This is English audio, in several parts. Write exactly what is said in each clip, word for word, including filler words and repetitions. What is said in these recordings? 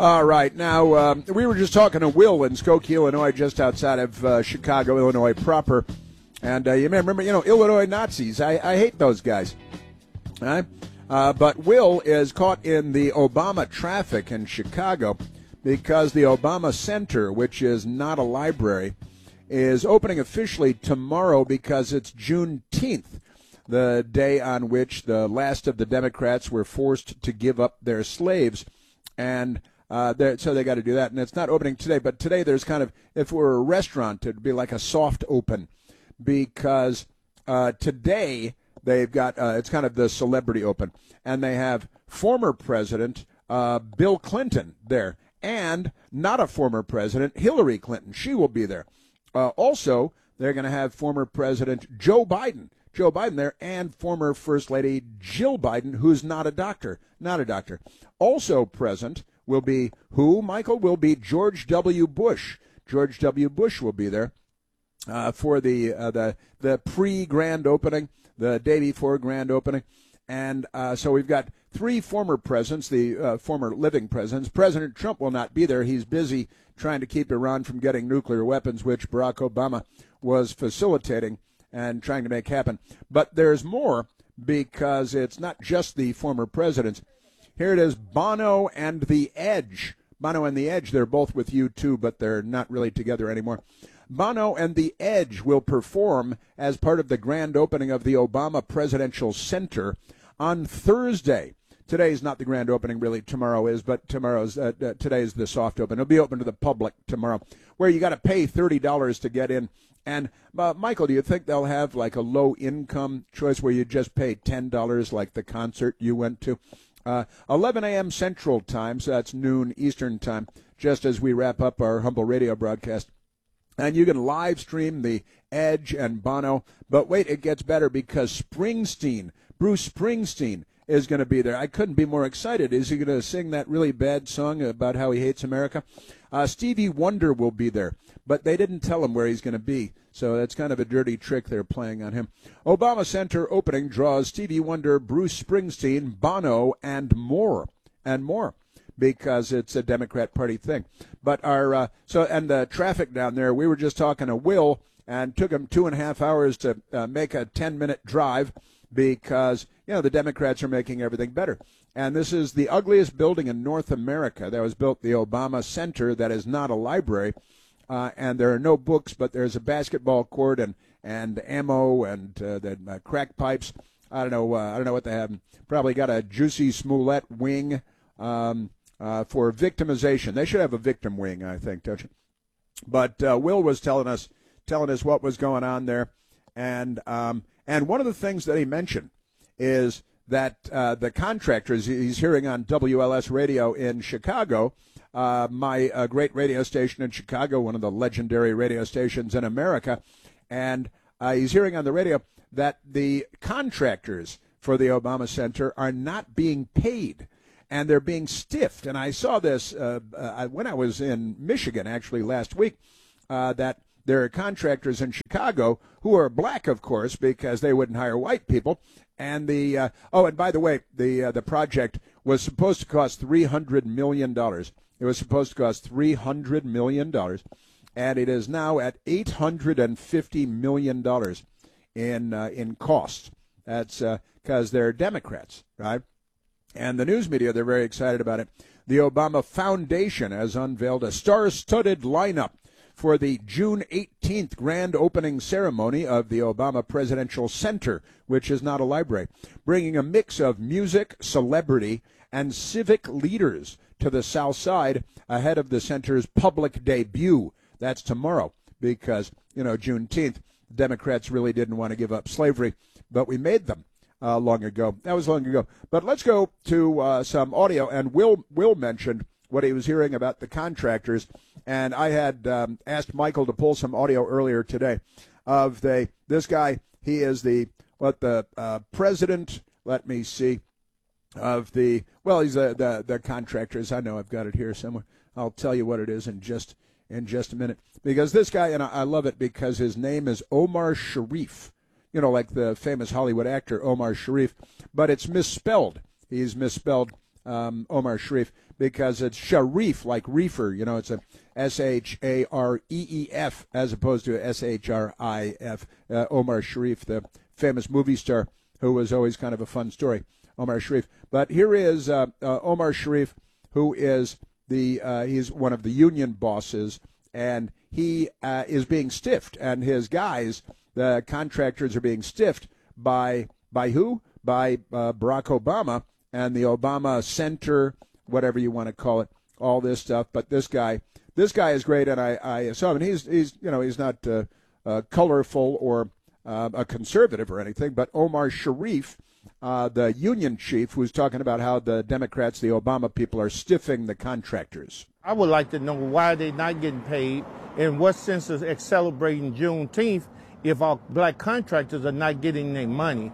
All right. Now, um, we were just talking to Will in Skokie, Illinois, just outside of uh, Chicago, Illinois proper. And uh, you may remember, you know, Illinois Nazis. I, I hate those guys. All right? Uh, but Will is caught in the Obama traffic in Chicago because the Obama Center, which is not a library, is opening officially tomorrow because it's Juneteenth, the day on which the last of the Democrats were forced to give up their slaves. And uh, so they got to do that. And it's not opening today, but today there's kind of, if it were a restaurant, it would be like a soft open because uh, today they've got, uh, it's kind of the celebrity open. And they have former President uh, Bill Clinton there and not a former president, Hillary Clinton. She will be there. Uh, also, they're going to have former President Joe Biden. Joe Biden there, and former First Lady Jill Biden, who's not a doctor, not a doctor. Also present will be who, Michael? Will be George W. Bush. George W. Bush will be there uh, for the uh, the the pre-grand opening, the day before grand opening. And uh, so we've got three former presidents, the uh, former living presidents. President Trump will not be there. He's busy trying to keep Iran from getting nuclear weapons, which Barack Obama was facilitating and trying to make happen. But there's more because it's not just the former presidents. Here it is, Bono and The Edge. Bono and The Edge, they're both with U two, but they're not really together anymore. Bono and The Edge will perform as part of the grand opening of the Obama Presidential Center on Thursday. Today's not the grand opening, really. Tomorrow is, but tomorrow's uh, uh, today's the soft open. It'll be open to the public tomorrow, where you got to pay thirty dollars to get in. And, uh, Michael, do you think they'll have like a low-income choice where you just pay ten dollars like the concert you went to? Uh, eleven a.m. Central Time, so that's noon Eastern Time, just as we wrap up our Humble Radio broadcast. And you can live stream The Edge and Bono. But wait, it gets better because Springsteen, Bruce Springsteen, is going to be there. I couldn't be more excited. Is he going to sing that really bad song about how he hates America? Uh, Stevie Wonder will be there, but they didn't tell him where he's going to be, so that's kind of a dirty trick they're playing on him. Obama Center opening draws Stevie Wonder, Bruce Springsteen, Bono, and more, and more, because it's a Democrat Party thing. But our uh, so and the traffic down there, we were just talking to Will, and took him two and a half hours to uh, make a ten-minute drive because, you know, the Democrats are making everything better. And this is the ugliest building in North America that was built, the Obama Center, that is not a library. Uh, and there are no books, but there's a basketball court and, and ammo and uh, the uh, crack pipes. I don't know. Uh, I don't know what they have. Probably got a Juicy Smollett wing um, uh, for victimization. They should have a victim wing, I think, don't you? But uh, Will was telling us telling us what was going on there, and um, and one of the things that he mentioned is that uh, the contractors he's hearing on W L S radio in Chicago, uh, my uh, great radio station in Chicago, one of the legendary radio stations in America, and uh, he's hearing on the radio that the contractors for the Obama Center are not being paid, and they're being stiffed. And I saw this uh, uh, when I was in Michigan, actually, last week, uh, that there are contractors in Chicago who are black, of course, because they wouldn't hire white people. And the uh, oh, and by the way, the uh, the project was supposed to cost three hundred million dollars. It was supposed to cost three hundred million dollars, and it is now at eight hundred fifty million dollars in uh, in cost. That's because uh, they're Democrats, right? And the news media, they're very excited about it. The Obama Foundation has unveiled a star-studded lineup for the June eighteenth grand opening ceremony of the Obama Presidential Center, which is not a library, bringing a mix of music, celebrity, and civic leaders to the South Side ahead of the center's public debut. That's tomorrow because, you know, Juneteenth, Democrats really didn't want to give up slavery, but we made them uh, long ago. That was long ago. But let's go to uh, some audio, and Will, Will mentioned what he was hearing about the contractors, and I had um, asked Michael to pull some audio earlier today of the this guy. He is the what the uh, president. Let me see of the well, he's the, the the contractors. I know I've got it here somewhere. I'll tell you what it is in just in just a minute, because this guy, and I, I love it because his name is Omar Sharif. You know, like the famous Hollywood actor Omar Sharif, but it's misspelled. He's misspelled um, Omar Sharif, because it's Sharif, like reefer. You know, it's a S H A R E E F as opposed to S H R I F. Uh, Omar Sharif, the famous movie star who was always kind of a fun story, Omar Sharif. But here is uh, uh, Omar Sharif, who is the uh, he's one of the union bosses, and he uh, is being stiffed, and his guys, the contractors, are being stiffed by by who? By uh, Barack Obama and the Obama Center, whatever you want to call it, all this stuff. But this guy, this guy is great, and I, I saw him. And he's he's you know he's not uh, uh, colorful or uh, a conservative or anything, but Omar Sharif, uh, the union chief, who's talking about how the Democrats, the Obama people, are stiffing the contractors. I would like to know why they're not getting paid, and what sense is celebrating Juneteenth if our black contractors are not getting their money.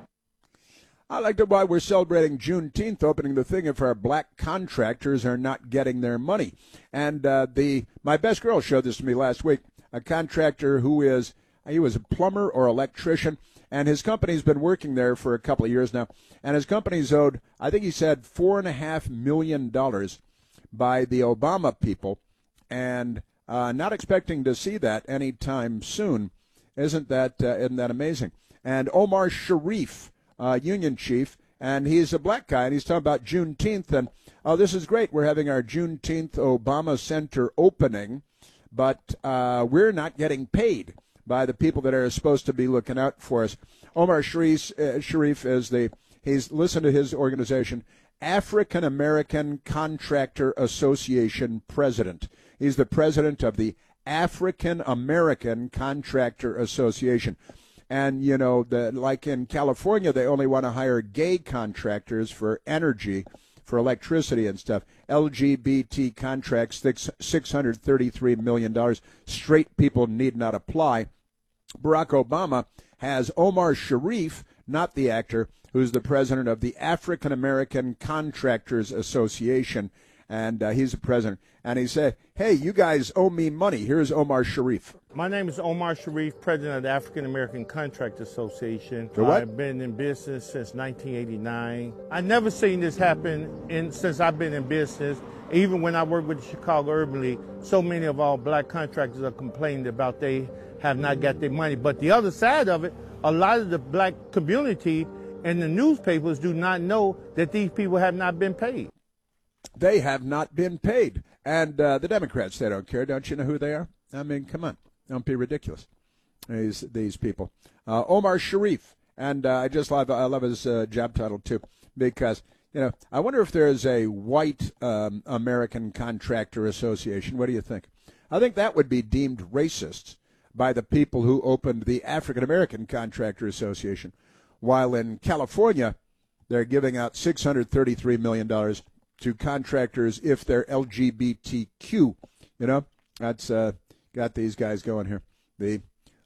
I like to why we're celebrating Juneteenth, opening the thing, if our black contractors are not getting their money. And uh, the my best girl showed this to me last week, a contractor who is, he was a plumber or electrician, and his company's been working there for a couple of years now, and his company's owed, I think he said, four and a half million dollars by the Obama people, and uh, not expecting to see that anytime soon. Isn't that uh, isn't that amazing? And Omar Sharif, uh, union chief, and he's a black guy, and he's talking about Juneteenth, and oh, this is great. We're having our Juneteenth Obama Center opening, but uh, we're not getting paid by the people that are supposed to be looking out for us. Omar Sharif, uh, Sharif is the, he's, listen to his organization, African American Contractor Association president. He's the president of the African American Contractor Association. And, you know, the, like in California, they only want to hire gay contractors for energy, for electricity and stuff. L G B T contracts, six hundred thirty-three million dollars. Straight people need not apply. Barack Obama has Omar Sharif, not the actor, who's the president of the African American Contractors Association, and uh, he's the president. And he said, hey, you guys owe me money. Here's Omar Sharif. My name is Omar Sharif, president of the African American Contractor Association. For what? I've been in business since nineteen eighty-nine. I've never seen this happen in, since I've been in business. Even when I worked with the Chicago Urban League, so many of our black contractors are complaining about they have not got their money. But the other side of it, a lot of the black community and the newspapers do not know that these people have not been paid. They have not been paid. And uh, the Democrats, they don't care. Don't you know who they are? I mean, come on. Don't be ridiculous. These these people. Uh, Omar Sharif. And uh, I just love, I love his uh, job title, too, because, you know, I wonder if there's a white um, American Contractor Association. What do you think? I think that would be deemed racist by the people who opened the African American Contractor Association, while in California, they're giving out six hundred thirty-three million dollars to contractors if they're L G B T Q. You know, that's uh, got these guys going here. The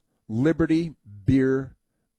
Liberty Beer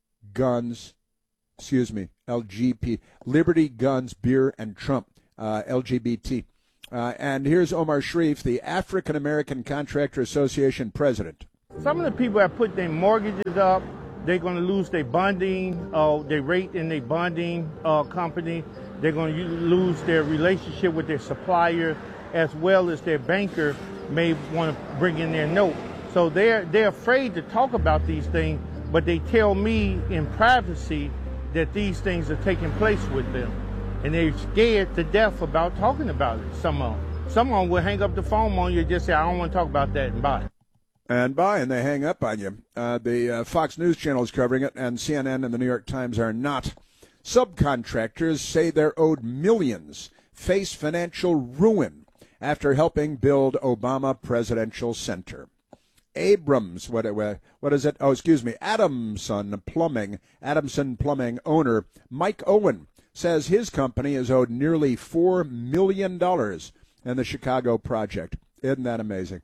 Guns, excuse me, L G B T, Liberty Guns Beer and Trump, uh, L G B T. Uh, and here's Omar Sharif, the African American Contractor Association president. Some of the people have put their mortgages up. They're going to lose their bonding, uh, their rate in their bonding uh, company. They're going to lose their relationship with their supplier, as well as their banker may want to bring in their note. So they're they're afraid to talk about these things, but they tell me in privacy that these things are taking place with them. And they're scared to death about talking about it, some of them. Someone will hang up the phone on you and just say, I don't want to talk about that, and bye. And bye, and they hang up on you. Uh, the uh, Fox News Channel is covering it, and C N N and the New York Times are not. Subcontractors say they're owed millions, face financial ruin after helping build Obama Presidential Center. Abrams, what, what is it? Oh, excuse me, Adamson Plumbing, Adamson Plumbing owner Mike Owen says his company is owed nearly four million dollars in the Chicago project. Isn't that amazing?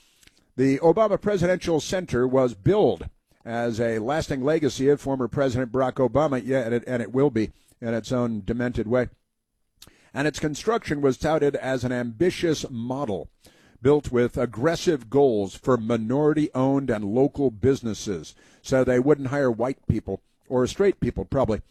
The Obama Presidential Center was billed as a lasting legacy of former President Barack Obama, yeah, and it, and it will be in its own demented way. And its construction was touted as an ambitious model built with aggressive goals for minority-owned and local businesses, so they wouldn't hire white people or straight people, probably.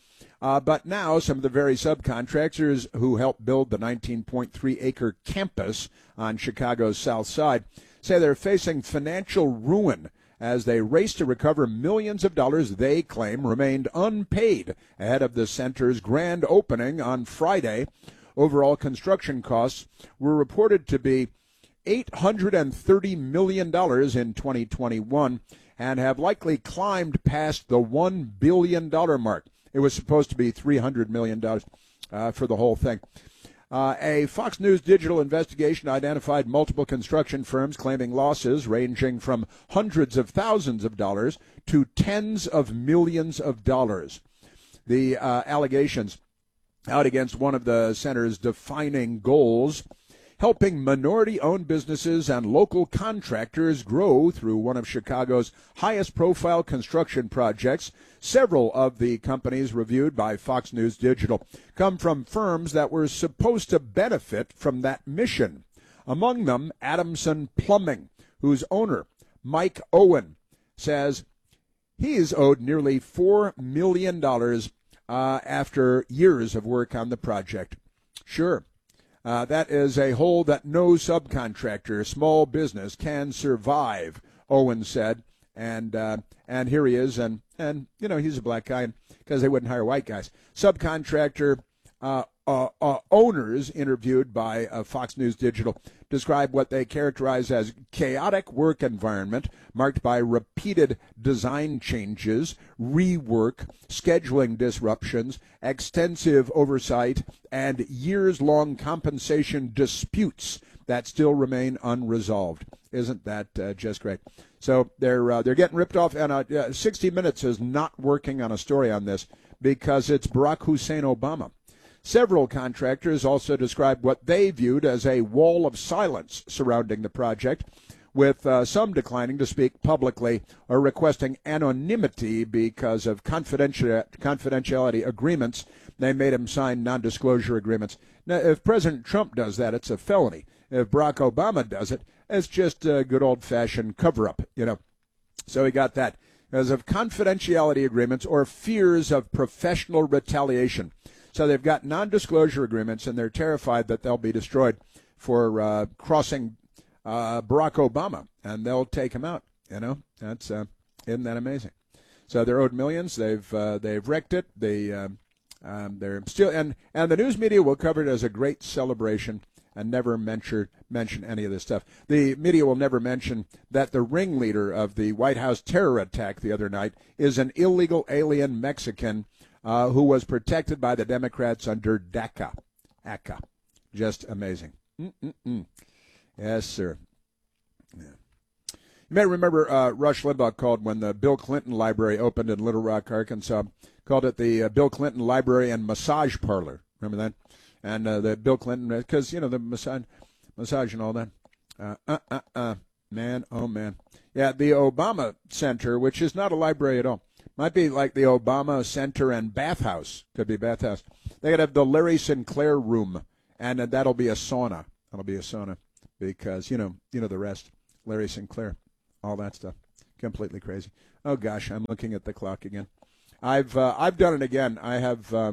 Uh, but now some of the very subcontractors who helped build the nineteen point three acre campus on Chicago's South Side say they're facing financial ruin as they race to recover millions of dollars they claim remained unpaid ahead of the center's grand opening on Friday. Overall construction costs were reported to be eight hundred thirty million dollars in twenty twenty-one and have likely climbed past the one billion dollars mark. It was supposed to be three hundred million dollars uh, for the whole thing. Uh, a Fox News digital investigation identified multiple construction firms claiming losses ranging from hundreds of thousands of dollars to tens of millions of dollars. The uh, allegations out against one of the center's defining goals, helping minority-owned businesses and local contractors grow through one of Chicago's highest-profile construction projects. Several of the companies reviewed by Fox News Digital come from firms that were supposed to benefit from that mission. Among them, Adamson Plumbing, whose owner, Mike Owen, says he's owed nearly four million dollars uh, after years of work on the project. Sure. Uh, that is a hole that no subcontractor, small business can survive, Owen said. And uh, and here he is, and, and you know, he's a black guy because they wouldn't hire white guys. Subcontractor uh, uh, uh, owners interviewed by uh, Fox News Digital describe what they characterize as chaotic work environment marked by repeated design changes, rework, scheduling disruptions, extensive oversight, and years-long compensation disputes that still remain unresolved. Isn't that uh, just great? So they're uh, they're getting ripped off, and uh, sixty minutes is not working on a story on this because it's Barack Hussein Obama. Several contractors also described what they viewed as a wall of silence surrounding the project, with uh, some declining to speak publicly or requesting anonymity because of confidential, confidentiality agreements. They made him sign non-disclosure agreements. Now, if President Trump does that, it's a felony. If Barack Obama does it, it's just a good old-fashioned cover-up, you know. So he got that. Because of confidentiality agreements or fears of professional retaliation. So they've got non-disclosure agreements, and they're terrified that they'll be destroyed for uh, crossing uh, Barack Obama, and they'll take him out. You know, that's uh, isn't that amazing? So they're owed millions. They've uh, they've wrecked it. They um, um, they're still and and the news media will cover it as a great celebration and never mention mention any of this stuff. The media will never mention that the ringleader of the White House terror attack the other night is an illegal alien Mexican. Uh, who was protected by the Democrats under DACA. ACA. Just amazing. Mm-mm-mm. Yes, sir. Yeah. You may remember uh, Rush Limbaugh called when the Bill Clinton Library opened in Little Rock, Arkansas, called it the uh, Bill Clinton Library and Massage Parlor. Remember that? And uh, the Bill Clinton, because, you know, the massage, massage and all that. Uh, uh, uh, uh. Man, oh, man. Yeah, the Obama Center, which is not a library at all. Might be like the Obama Center and Bathhouse. Could be Bathhouse. They could have the Larry Sinclair Room, and that'll be a sauna. That'll be a sauna because, you know, you know the rest. Larry Sinclair, all that stuff. Completely crazy. Oh, gosh, I'm looking at the clock again. I've uh, I've done it again. I have uh,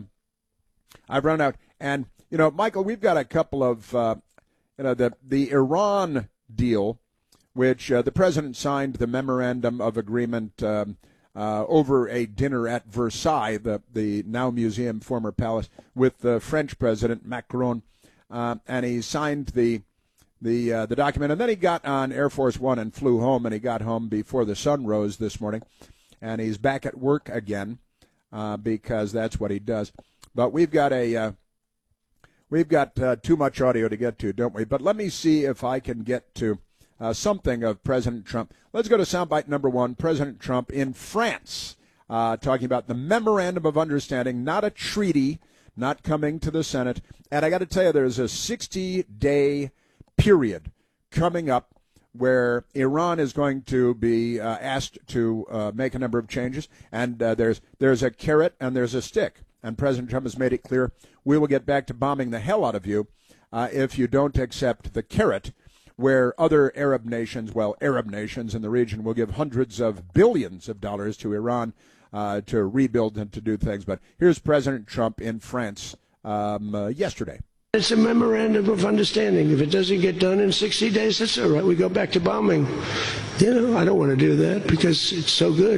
I've run out. And, you know, Michael, we've got a couple of, uh, you know, the, the Iran deal, which uh, the president signed the memorandum of agreement um, Uh, over a dinner at Versailles, the, the now museum, former palace, with the French president Macron, uh, and he signed the the uh, the document. And then he got on Air Force One and flew home, and he got home before the sun rose this morning, and he's back at work again uh, because that's what he does. But we've got a uh, we've got uh, too much audio to get to, don't we? But let me see if I can get to Uh, something of President Trump. Let's go to soundbite number one, President Trump in France, uh, talking about the Memorandum of Understanding, not a treaty, not coming to the Senate. And I got to tell you, there's a sixty-day period coming up where Iran is going to be uh, asked to uh, make a number of changes, and uh, there's there's a carrot and there's a stick. And President Trump has made it clear, we will get back to bombing the hell out of you uh, if you don't accept the carrot, where other Arab nations, well, Arab nations in the region will give hundreds of billions of dollars to Iran uh, to rebuild and to do things. But here's President Trump in France um, uh, yesterday. It's a memorandum of understanding. If it doesn't get done in sixty days, that's all right. We go back to bombing. You know, I don't want to do that because it's so good.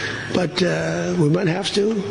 But uh, we might have to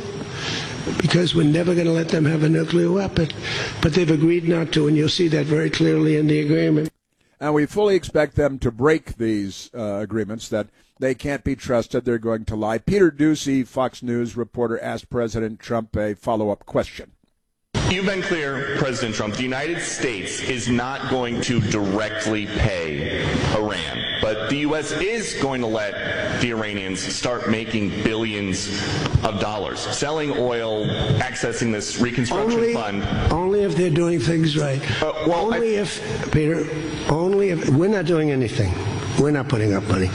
because we're never going to let them have a nuclear weapon. But they've agreed not to, and you'll see that very clearly in the agreement. And we fully expect them to break these uh, agreements, that they can't be trusted. They're going to lie. Peter Doocy, Fox News reporter, asked President Trump a follow-up question. You've been clear, President Trump, the United States is not going to directly pay Iran, but the U S is going to let the Iranians start making billions of dollars, selling oil, accessing this reconstruction only, fund. Only if they're doing things right. Uh, well, only I, if, Peter, only if, we're not doing anything. We're not putting up money.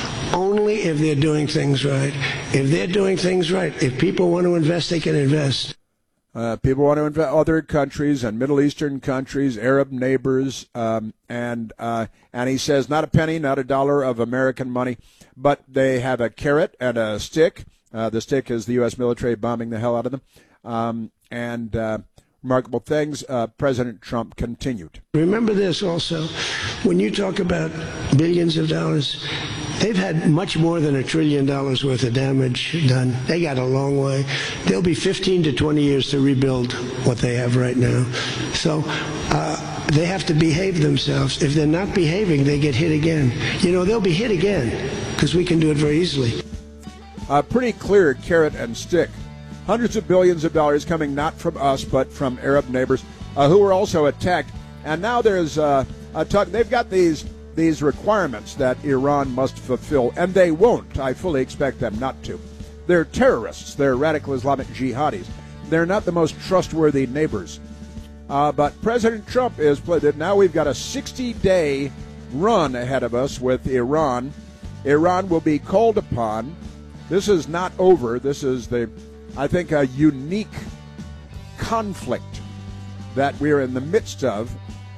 Only if they're doing things right. If they're doing things right, if people want to invest, they can invest. Uh, people want to invest other countries and Middle Eastern countries, Arab neighbors, um, and uh, and he says not a penny, not a dollar of American money, but they have a carrot and a stick. Uh, the stick is the U S military bombing the hell out of them. Um, and uh, remarkable things. Uh, President Trump continued. Remember this also, when you talk about billions of dollars, they've had much more than a trillion dollars worth of damage done. They got a long way. There'll be fifteen to twenty years to rebuild what they have right now. So uh, they have to behave themselves. If they're not behaving, they get hit again. You know, they'll be hit again because we can do it very easily. Uh, pretty clear carrot and stick. Hundreds of billions of dollars coming not from us but from Arab neighbors uh, who were also attacked. And now there's uh, a talk. They've got these these requirements that Iran must fulfill, and they won't. I fully expect them not to. They're terrorists. They're radical Islamic jihadis. They're not the most trustworthy neighbors. Uh, but President Trump is played. Now we've got a sixty-day run ahead of us with Iran. Iran will be called upon. This is not over. This is the, I think, a unique conflict that we're in the midst of.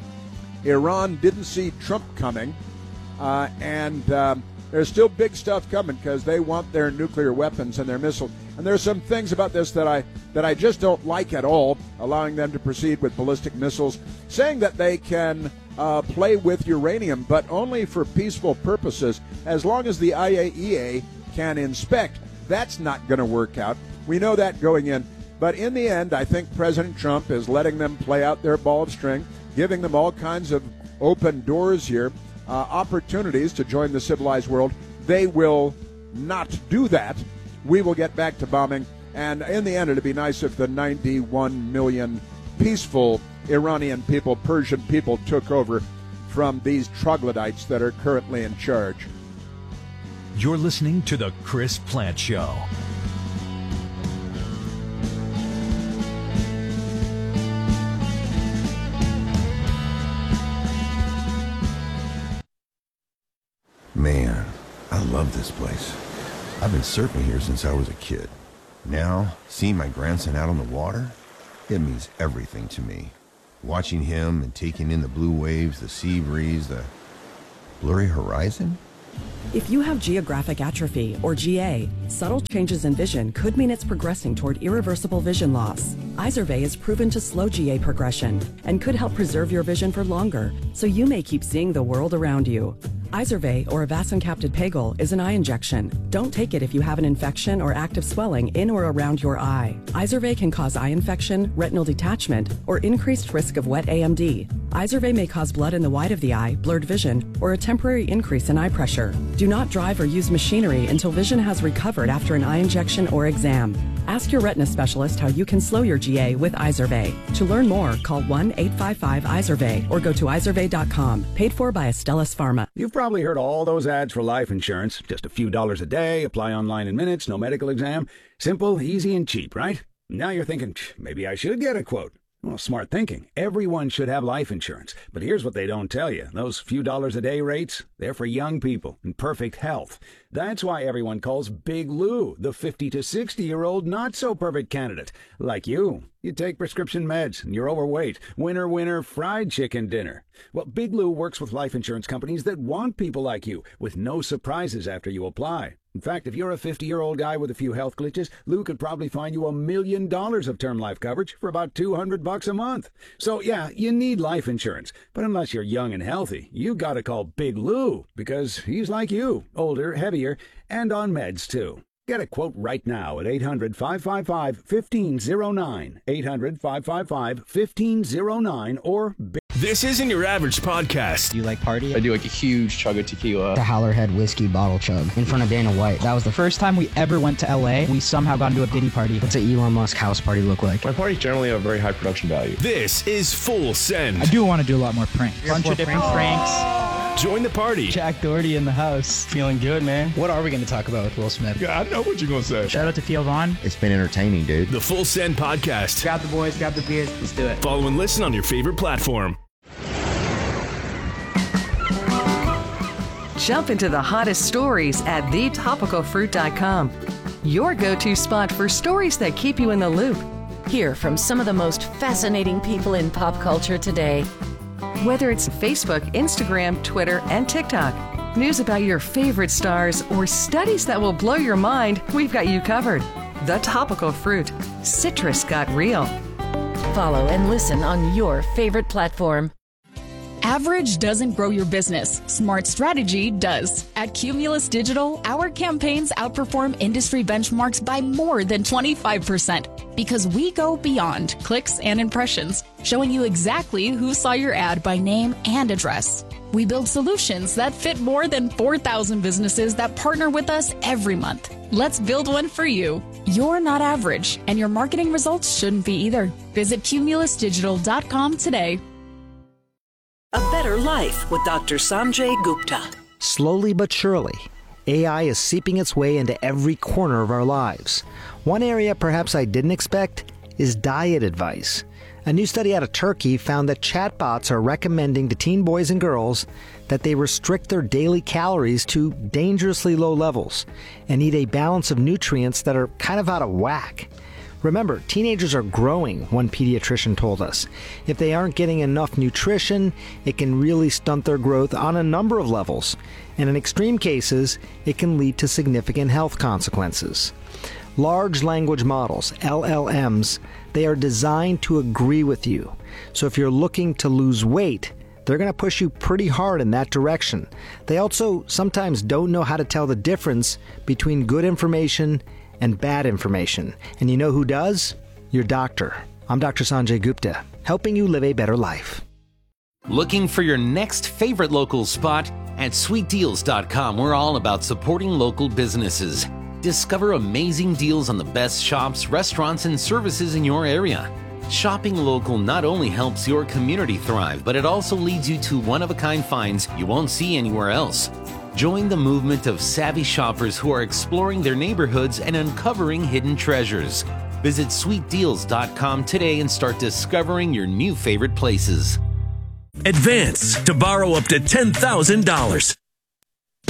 Iran didn't see Trump coming, uh, and um, there's still big stuff coming because they want their nuclear weapons and their missiles. And there's some things about this that I that I just don't like at all, allowing them to proceed with ballistic missiles, saying that they can uh, play with uranium, but only for peaceful purposes, as long as the I A E A can inspect. That's not going to work out. We know that going in. But in the end, I think President Trump is letting them play out their ball of string, giving them all kinds of open doors here, uh, opportunities to join the civilized world. They will not do that. We will get back to bombing. And in the end, it'd be nice if the ninety-one million peaceful Iranian people, Persian people, took over from these troglodytes that are currently in charge. You're listening to The Chris Plante Show. Man, I love this place. I've been surfing here since I was a kid. Now, seeing my grandson out on the water, it means everything to me. Watching him and taking in the blue waves, the sea breeze, the blurry horizon. If you have geographic atrophy, or G A, subtle changes in vision could mean it's progressing toward irreversible vision loss. Izervay is proven to slow G A progression and could help preserve your vision for longer, so you may keep seeing the world around you. Izervay, or avacincaptad pegol, is an eye injection. Don't take it if you have an infection or active swelling in or around your eye. Izervay can cause eye infection, retinal detachment, or increased risk of wet A M D. Izervay may cause blood in the white of the eye, blurred vision, or a temporary increase in eye pressure. Do not drive or use machinery until vision has recovered after an eye injection or exam. Ask your retina specialist how you can slow your G A with Izervay. To learn more, call one eight five five Izervay or go to izervay dot com. Paid for by Astellas Pharma. You've probably heard all those ads for life insurance. Just a few dollars a day, apply online in minutes, no medical exam. Simple, easy, and cheap, right? Now you're thinking, maybe I should get a quote. Well, smart thinking. Everyone should have life insurance. But here's what they don't tell you. Those few dollars a day rates, they're for young people in perfect health. That's why everyone calls Big Lou the fifty to sixty-year-old not-so-perfect candidate. Like you. You take prescription meds and you're overweight. Winner, winner, fried chicken dinner. Well, Big Lou works with life insurance companies that want people like you with no surprises after you apply. In fact, if you're a fifty-year-old guy with a few health glitches, Lou could probably find you a million dollars of term life coverage for about two hundred bucks a month. So yeah, you need life insurance. But unless you're young and healthy, you gotta call Big Lou, because he's like you, older, heavier, and on meds too. Get a quote right now at eight hundred, five five five, one five zero nine, eight hundred, five five five, one five zero nine, or Big. This isn't your average podcast. Do you like party? I do like a huge chug of tequila. The Howlerhead whiskey bottle chug in front of Dana White. That was the first time we ever went to L A. We somehow got into a Diddy party. What's an Elon Musk house party look like? My parties generally have very high production value. This is Full Send. I do want to do a lot more pranks. Bunch of different pranks. pranks. Join the party. Jack Doherty in the house. Feeling good, man. What are we going to talk about with Will Smith? Yeah, I know what you're going to say. Shout out to Theo Vaughn. It's been entertaining, dude. The Full Send Podcast. Grab the boys, grab the beers. Let's do it. Follow and listen on your favorite platform. Jump into the hottest stories at the topical fruit dot com. Your go-to spot for stories that keep you in the loop. Hear from some of the most fascinating people in pop culture today. Whether it's Facebook, Instagram, Twitter, and TikTok, news about your favorite stars, or studies that will blow your mind, we've got you covered. The Topical Fruit. Citrus got real. Follow and listen on your favorite platform. Average doesn't grow your business. Smart strategy does. At Cumulus Digital, our campaigns outperform industry benchmarks by more than twenty-five percent because we go beyond clicks and impressions, showing you exactly who saw your ad by name and address. We build solutions that fit more than four thousand businesses that partner with us every month. Let's build one for you. You're not average, and your marketing results shouldn't be either. Visit cumulus digital dot com today. A Better Life with Doctor Sanjay Gupta. Slowly but surely, A I is seeping its way into every corner of our lives. One area perhaps I didn't expect is diet advice. A new study out of Turkey found that chatbots are recommending to teen boys and girls that they restrict their daily calories to dangerously low levels and eat a balance of nutrients that are kind of out of whack. Remember, teenagers are growing, one pediatrician told us. If they aren't getting enough nutrition, it can really stunt their growth on a number of levels. And in extreme cases, it can lead to significant health consequences. Large language models, L L Ms, they are designed to agree with you. So if you're looking to lose weight, they're going to push you pretty hard in that direction. They also sometimes don't know how to tell the difference between good information and bad information. And you know who does? Your doctor. I'm Doctor Sanjay Gupta, helping you live a better life. Looking for your next favorite local spot? At sweet deals dot com, we're all about supporting local businesses. Discover amazing deals on the best shops, restaurants, and services in your area. Shopping local not only helps your community thrive, but it also leads you to one-of-a-kind finds you won't see anywhere else. Join the movement of savvy shoppers who are exploring their neighborhoods and uncovering hidden treasures. Visit sweet deals dot com today and start discovering your new favorite places. Advance to borrow up to ten thousand dollars.